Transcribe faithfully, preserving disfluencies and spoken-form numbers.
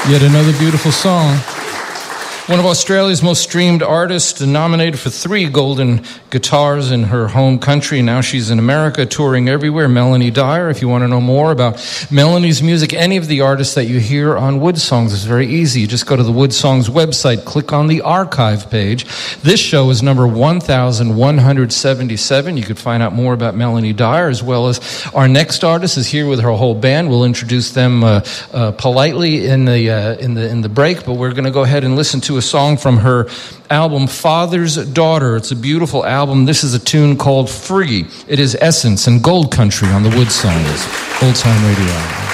Yet another beautiful song. One of Australia's most streamed artists, nominated for three golden guitars in her home country. Now she's in America, touring everywhere. Melanie Dyer. If you want to know more about Melanie's music, any of the artists that you hear on Wood Songs, it's very easy. You just go to the Wood Songs website, click on the archive page. This show is number one thousand one hundred seventy-seven. You could find out more about Melanie Dyer, as well as our next artist is here with her whole band. We'll introduce them uh, uh, politely in the uh, in the in the break, but we're going to go ahead and listen to a song from her album Father's Daughter. It's a beautiful album. This is a tune called Free. It is Essence and Gold Country on the Wood Songs. Old Time Radio.